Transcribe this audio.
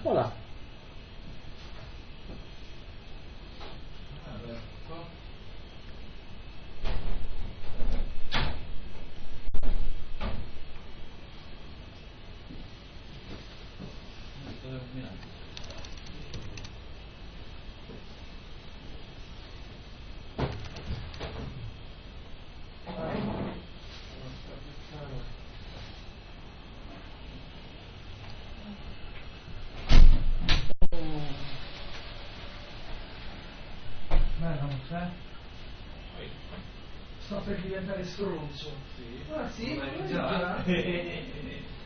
Voilà. Sta per diventare stronzo. Sì. Ah sì? Già.